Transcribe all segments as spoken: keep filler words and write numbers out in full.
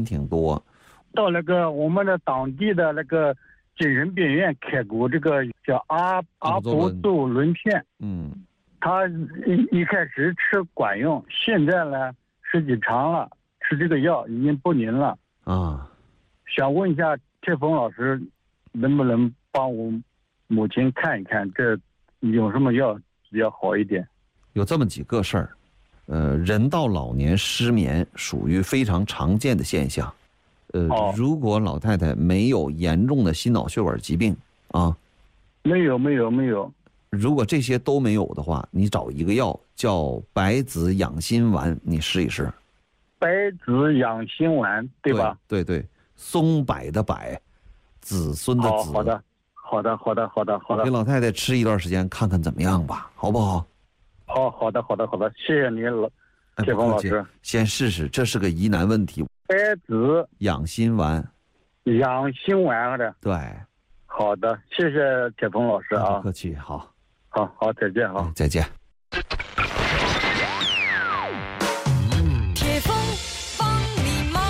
挺多。 到那个我们的当地的那个精神病院开过这个叫阿阿普唑仑片， 嗯， 他一一开始吃管用，现在呢时间长了，吃这个药已经不灵了啊。 想问一下铁峰老师，能不能帮我母亲看一看，这有什么药比较好一点？ 有这么几个事儿，呃，人到老年失眠属于非常常见的现象。呃、哦，如果老太太没有严重的心脑血管疾病啊， 没有没有没有。 如果这些都没有的话，你找一个药叫白子养心丸，你试一试。 白子养心丸，对吧？ 对对对，松柏的柏，子孙的子。 哦，好的，好的，好的，好的，好的。 给老太太吃一段时间，看看怎么样吧，好不好？ 好，好的，好的，好的，谢谢您，老铁峰老师。 先试试，这是个疑难问题。 白子养心丸， 养心丸的。 对， 好的，谢谢铁峰老师啊。 不客气，好， 好好，再见哈、 哎，再见。 铁峰帮你忙。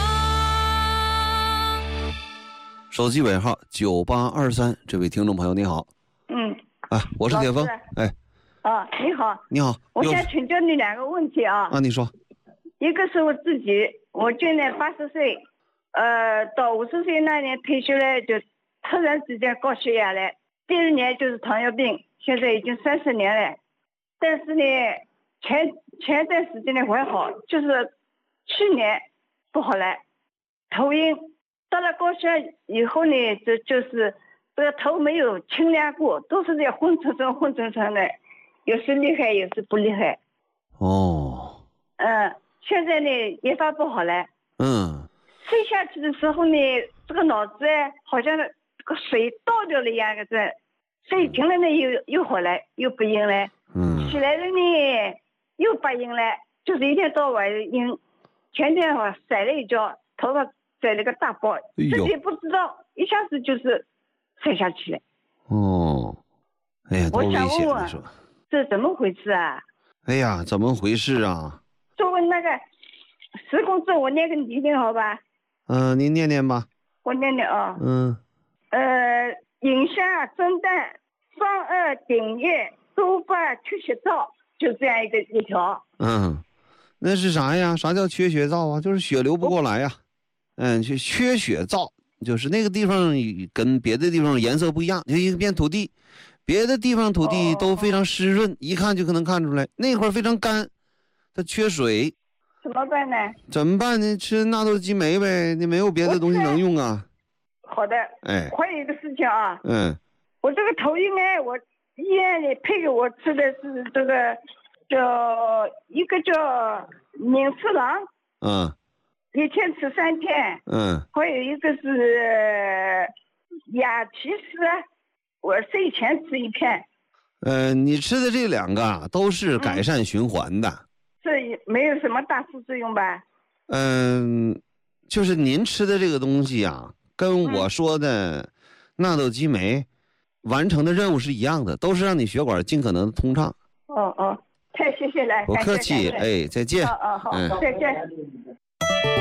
手机尾号九八二三，这位听众朋友你好。 嗯。 啊，我是铁峰。哎。 啊，你好。 你好。 我想请教你两个问题啊。 啊，你说。 一个是我自己，我今年八十岁，呃，到五十岁那年退休了，就突然之间高血压了，第二年就是糖尿病，现在已经三十年了。但是呢，前前段时间呢还好，就是去年不好了，头晕。到了高血压以后呢，这就是这个头没有清凉过，都是在昏沉沉昏沉沉的，有时厉害，有时不厉害。 哦。 嗯。现在呢也发不好了， 嗯， 睡下去的时候呢，这个脑子好像这个水倒掉了一样的，这睡停了呢又又好了，又不晕了， 嗯， 起来了呢又不晕了，就是一天到晚晕，前天我甩了一跤，头发甩了个大包，自己不知道，一下子就是摔下去了。 哦，哎呀，多危险！你说这怎么回事啊？ 哎呀，怎么回事啊？ 作为那个十公字，我念给你听听，好吧？ 嗯、呃，您念念吧。 我念念啊。 嗯。 呃，饮下蒸蛋，双二顶月，多发缺血灶，就这样一个一条。 嗯，那是啥呀？啥叫缺血灶啊？就是血流不过来呀。嗯，就缺血灶，就是那个地方跟别的地方颜色不一样，就一片土地，别的地方土地都非常湿润，哦、一看就可能看出来，那块非常干。它缺水， 怎么办呢？ 怎么办呢？吃纳豆激酶呗，你没有别的东西能用啊。 好的。 哎， 还有一个事情啊。 嗯。 我这个头晕呢，我医院里配给我吃的是这个叫一个叫宁次郎。 嗯。 一天吃三天。 嗯。 还有一个是雅奇斯，我睡前吃一片。 呃，你吃的这两个啊，都是改善循环的， 这、嗯、没有什么大副作用吧？ 嗯、呃，就是您吃的这个东西啊，跟我说的纳豆激酶完成的任务是一样的，都是让你血管尽可能的通畅。 哦哦，太谢谢了， 不客气，哎，再见。 哦哦好，嗯、再见。